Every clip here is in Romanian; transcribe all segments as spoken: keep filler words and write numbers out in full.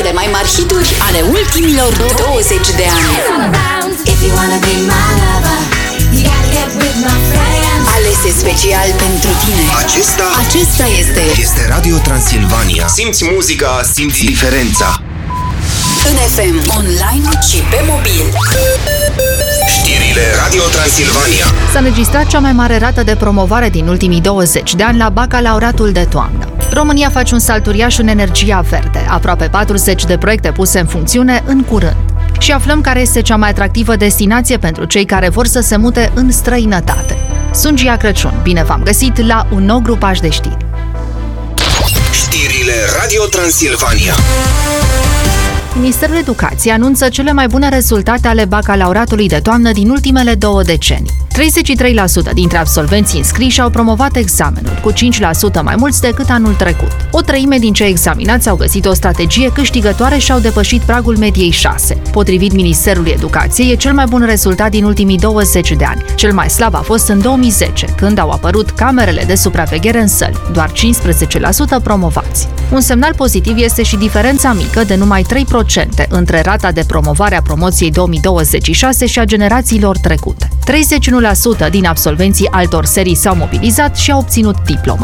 Cele mai mari hituri ale ultimilor douăzeci de ani. Alese special pentru tine. Acesta Acesta este Este Radio Transilvania. Simți muzica, simți diferența. în F M, online și pe mobil. Știrile Radio Transilvania. S-a înregistrat cea mai mare rată de promovare din ultimii douăzeci de ani la bacalaureatul de toamnă. România face un salt uriaș în energia verde, aproape patruzeci de proiecte puse în funcțiune în curând. Și aflăm care este cea mai atractivă destinație pentru cei care vor să se mute în străinătate. Sunt Gia Crăciun, bine v-am găsit la un nou grupaj de știri. Știrile Radio Transilvania. Ministerul Educației anunță cele mai bune rezultate ale bacalaureatului de toamnă din ultimele două decenii. treizeci și trei la sută dintre absolvenții înscriși au promovat examenul, cu cinci la sută mai mulți decât anul trecut. O treime din cei examinați au găsit o strategie câștigătoare și au depășit pragul mediei șase. Potrivit Ministerului Educației, e cel mai bun rezultat din ultimii douăzeci de ani. Cel mai slab a fost în două mii zece, când au apărut camerele de supraveghere în săli, doar cincisprezece la sută promovați. Un semnal pozitiv este și diferența mică de numai trei la sută între rata de promovare a promoției două mii douăzeci și șase și a generațiilor trecute. treizeci și unu la sută din absolvenții altor serii s-au mobilizat și au obținut diploma.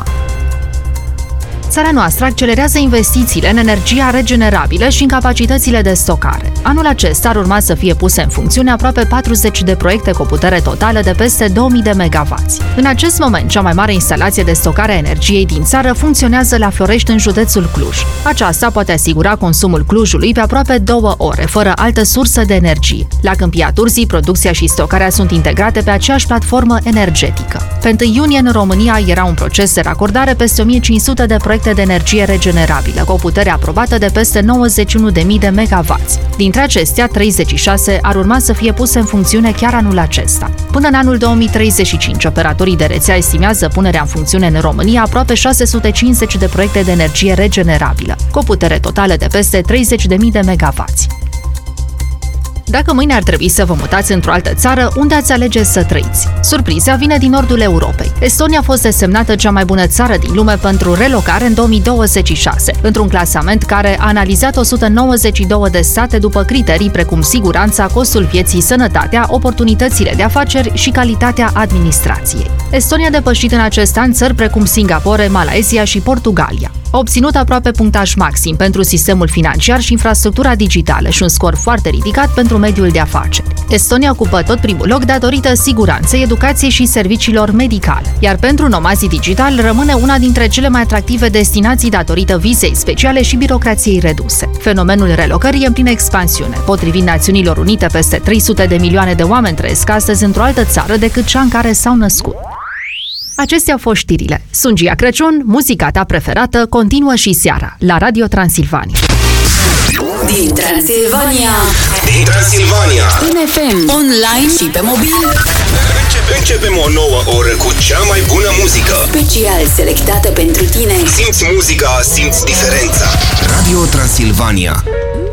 Țara noastră accelerează investițiile în energia regenerabilă și în capacitățile de stocare. Anul acesta ar urma să fie puse în funcțiune aproape patruzeci de proiecte cu o putere totală de peste două mii de megavați. În acest moment, cea mai mare instalație de stocare a energiei din țară funcționează la Florești, în județul Cluj. Aceasta poate asigura consumul Clujului pe aproape două ore, fără altă sursă de energie. La Câmpia Turzii, producția și stocarea sunt integrate pe aceeași platformă energetică. Pe întâi iunie, în România, era un proces de racordare peste o mie cinci sute de proiecte de energie regenerabilă, cu o putere aprobată de peste nouăzeci și unu de mii de megavați. Dintre acestea, treizeci și șase ar urma să fie puse în funcțiune chiar anul acesta. Până în anul două mii treizeci și cinci, operatorii de rețea estimează punerea în funcțiune în România aproape șase sute cincizeci de proiecte de energie regenerabilă, cu o putere totală de peste treizeci de mii de megavați. Dacă mâine ar trebui să vă mutați într-o altă țară, unde ați alege să trăiți? Surpriza vine din nordul Europei. Estonia a fost desemnată cea mai bună țară din lume pentru relocare în două mii douăzeci și șase, într-un clasament care a analizat o sută nouăzeci și două de state după criterii precum siguranța, costul vieții, sănătatea, oportunitățile de afaceri și calitatea administrației. Estonia a depășit în acest an țări precum Singapore, Malaysia și Portugalia. A obținut aproape punctaj maxim pentru sistemul financiar și infrastructura digitală și un scor foarte ridicat pentru mediul de afaceri. Estonia ocupă tot primul loc datorită siguranței, educației și serviciilor medicale, iar pentru nomazii digitali rămâne una dintre cele mai atractive destinații datorită vizei speciale și birocrației reduse. Fenomenul relocării e în plină expansiune. Potrivit Națiunilor Unite, peste trei sute de milioane de oameni trăiesc astăzi într-o altă țară decât cea în care s-au născut. Acestea au fost știrile. Sunt Gia Crăciun, muzica ta preferată continuă și seara la Radio Transilvania. Din Transilvania, Din Transilvania. în F M, online și pe mobil. Începe, începem o nouă oră cu cea mai bună muzică. Special selectată pentru tine. Simți muzica, simți diferența. Radio Transilvania.